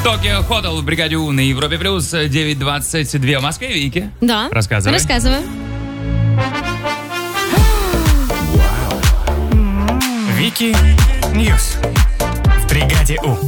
Токио Хотел в бригаде У на Европе Плюс 9:22 в Москве. Вики. Да. Рассказывай. Вики Ньюс в бригаде У.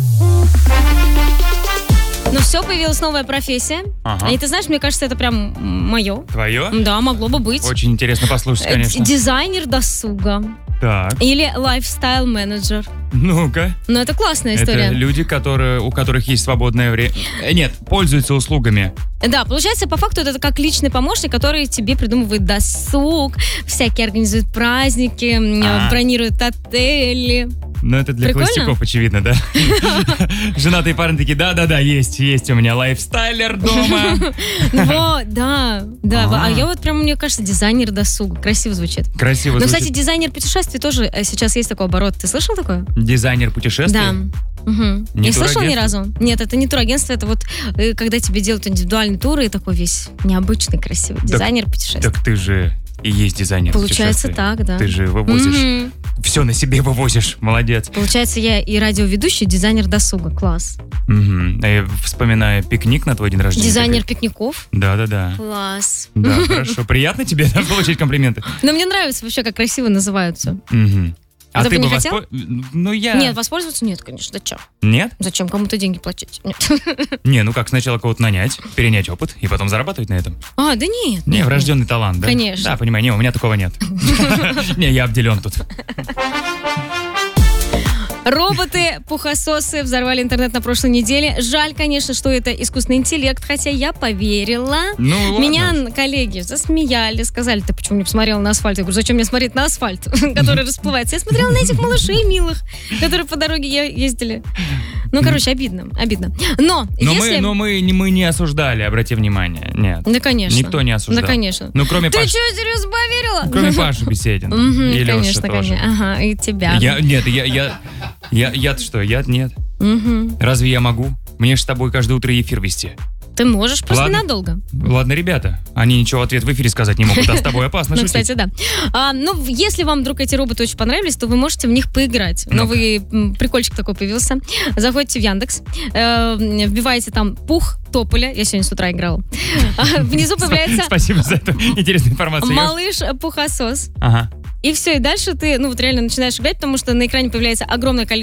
Ну все, появилась новая профессия. Ага. И ты знаешь, мне кажется, это прям мое. Твое? Да, могло бы быть. Очень интересно послушать, конечно. Дизайнер досуга. Так. Или лайфстайл-менеджер. Ну-ка. Ну, это классная история. Это люди, у которых есть свободное время. Нет, пользуются услугами. Да, получается, по факту это как личный помощник, который тебе придумывает досуг, всякие организует праздники, бронирует отели. Ну, это для Прикольно? холостяков, очевидно, да? Женатые парни такие, да, есть у меня лайфстайлер дома. Вот, да. А я вот прям, мне кажется, дизайнер досуга. Красиво звучит. Красиво Но, звучит. кстати, дизайнер путешествий тоже сейчас есть такой оборот. Ты слышал такое? Дизайнер путешествий? Да. Угу. Не слышал ни турагентство? разу? Нет, это не турагентство, это вот когда тебе делают индивидуальные туры и такой весь необычный, красивый дизайнер путешествий. Так ты же и есть дизайнер Получается путешествий. так, да. Ты же вывозишь. Мгм. Все на себе вывозишь. Молодец. Получается, я и радиоведущий, и дизайнер досуга. Класс. Мгм. А я вспоминаю пикник на твой день рождения. Дизайнер пикников. Да. Класс. Да, хорошо. Приятно тебе получить комплименты? Но мне нравится вообще, как красиво называются. Мгм. А ты ты бы бы не хотел? Ну, я... Нет, воспользоваться нет, конечно. Зачем? Нет? Зачем кому-то деньги платить? Нет. Не, ну как, сначала кого-то нанять, перенять опыт, и потом зарабатывать на этом. А, да нет. Не, врожденный талант, да? Конечно. Да, понимаю, не, у меня такого нет. Не, я обделен тут. Роботы-пухососы взорвали интернет на прошлой неделе. Жаль, конечно, что это искусственный интеллект, хотя я поверила. Ну, ладно. Меня коллеги засмеяли, сказали, ты почему не посмотрела на асфальт? Я говорю, зачем мне смотреть на асфальт, который расплывается? Я смотрела на этих малышей милых, которые по дороге ездили. Ну, короче, обидно. Но если... Но мы не осуждали, обрати внимание. Нет. Да, конечно. Никто не осуждал. Да, конечно. Ну, кроме Ты Паши. что, серьезно поверила? Кроме Паши Беседина. И Леши тоже. Ага, и тебя. Я-то что? Я нет. Мгм. Разве я могу? Мне же с тобой каждое утро эфир вести. Ты можешь, просто Ладно. ненадолго. Ладно, ребята, они ничего в ответ в эфире сказать не могут, а с тобой опасно Ну, шутить. кстати, да. Если вам вдруг эти роботы очень понравились, то вы можете в них поиграть. Ну-ка. Новый прикольчик такой появился. Заходите в Яндекс, вбиваете там пух тополя. Я сегодня с утра играла. Внизу появляется Спасибо за эту интересную информацию. малыш-пухосос. Ага. И все, и дальше ты, реально начинаешь играть, потому что на экране появляется огромное количество